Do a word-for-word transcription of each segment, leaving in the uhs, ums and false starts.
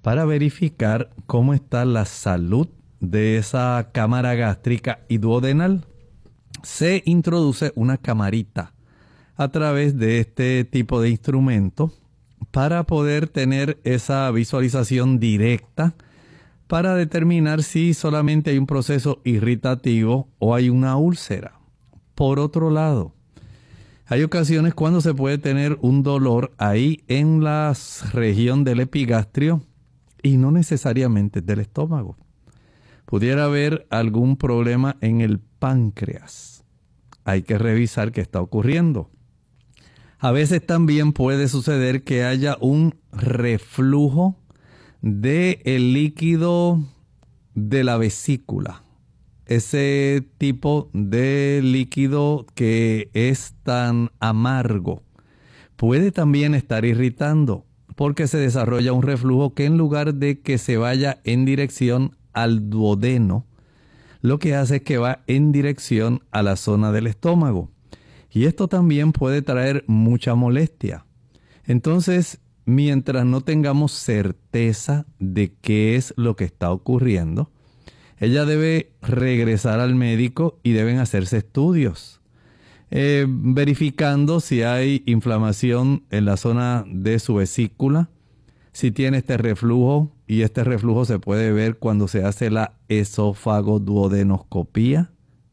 para verificar cómo está la salud de esa cámara gástrica y duodenal. Se introduce una camarita a través de este tipo de instrumento para poder tener esa visualización directa para determinar si solamente hay un proceso irritativo o hay una úlcera. Por otro lado, hay ocasiones cuando se puede tener un dolor ahí en la región del epigastrio y no necesariamente del estómago. Pudiera haber algún problema en el páncreas. Hay que revisar qué está ocurriendo. A veces también puede suceder que haya un reflujo del líquido de la vesícula. Ese tipo de líquido que es tan amargo puede también estar irritando porque se desarrolla un reflujo que en lugar de que se vaya en dirección al duodeno, lo que hace es que va en dirección a la zona del estómago. Y esto también puede traer mucha molestia. Entonces, mientras no tengamos certeza de qué es lo que está ocurriendo, ella debe regresar al médico y deben hacerse estudios, eh, verificando si hay inflamación en la zona de su vesícula, si tiene este reflujo, y este reflujo se puede ver cuando se hace la esófago-duodenoscopía,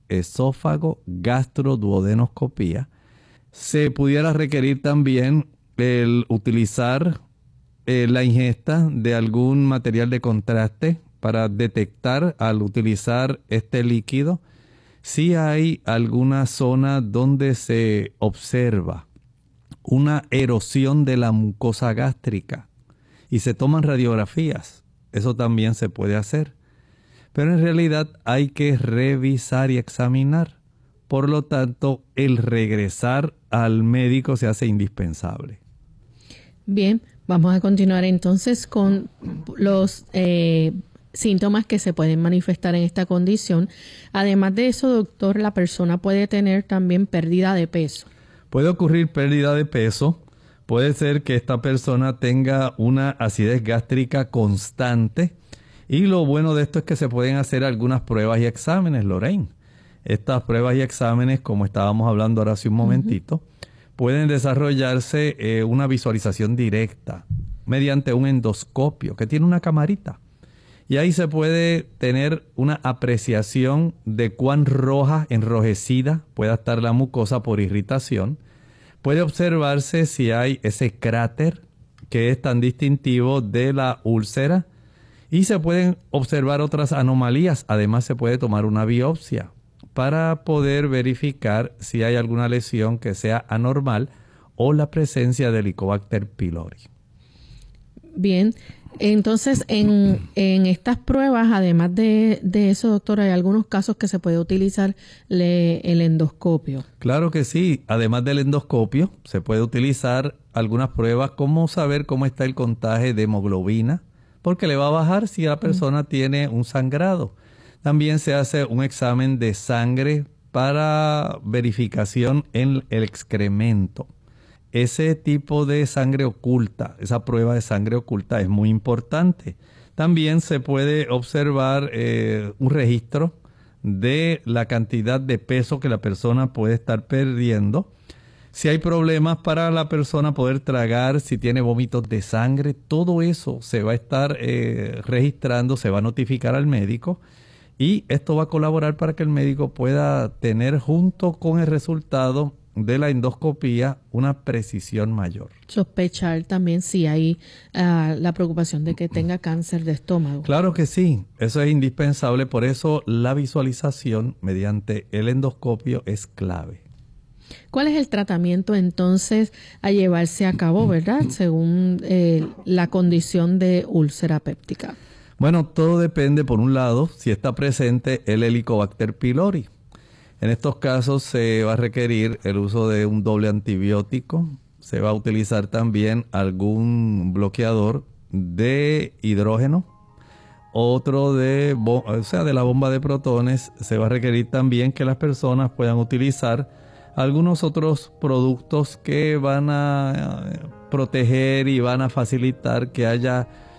esófago-gastroduodenoscopía. Se pudiera requerir también el utilizar eh, la ingesta de algún material de contraste para detectar al utilizar este líquido si hay alguna zona donde se observa una erosión de la mucosa gástrica y se toman radiografías. Eso también se puede hacer. Pero en realidad hay que revisar y examinar. Por lo tanto, el regresar al médico se hace indispensable. Bien, vamos a continuar entonces con los eh, síntomas que se pueden manifestar en esta condición. Además de eso, doctor, la persona puede tener también pérdida de peso. Puede ocurrir pérdida de peso. Puede ser que esta persona tenga una acidez gástrica constante. Y lo bueno de esto es que se pueden hacer algunas pruebas y exámenes, Lorraine. Estas pruebas y exámenes, como estábamos hablando ahora hace un momentito, uh-huh. pueden desarrollarse eh, una visualización directa mediante un endoscopio que tiene una camarita. Y ahí se puede tener una apreciación de cuán roja, enrojecida pueda estar la mucosa por irritación. Puede observarse si hay ese cráter que es tan distintivo de la úlcera. Y se pueden observar otras anomalías. Además, se puede tomar una biopsia para poder verificar si hay alguna lesión que sea anormal o la presencia de Helicobacter pylori. Bien, entonces en, en estas pruebas, además de, de eso, doctor, ¿hay algunos casos que se puede utilizar le, el endoscopio? Claro que sí. Además del endoscopio, se puede utilizar algunas pruebas como saber cómo está el contagio de hemoglobina, porque le va a bajar si la persona mm. tiene un sangrado. También se hace un examen de sangre para verificación en el excremento. Ese tipo de sangre oculta, esa prueba de sangre oculta es muy importante. También se puede observar eh, un registro de la cantidad de peso que la persona puede estar perdiendo. Si hay problemas para la persona poder tragar, si tiene vómitos de sangre, todo eso se va a estar eh, registrando, se va a notificar al médico y esto va a colaborar para que el médico pueda tener junto con el resultado de la endoscopía una precisión mayor. Sospechar también si hay uh, la preocupación de que tenga cáncer de estómago. Claro que sí, eso es indispensable, por eso la visualización mediante el endoscopio es clave. ¿Cuál es el tratamiento entonces a llevarse a cabo, verdad, según eh, la condición de úlcera péptica? Bueno, todo depende, por un lado, si está presente el Helicobacter pylori. En estos casos se va a requerir el uso de un doble antibiótico. Se va a utilizar también algún bloqueador de hidrógeno. Otro de, o sea, de la bomba de protones. Se va a requerir también que las personas puedan utilizar algunos otros productos que van a proteger y van a facilitar que haya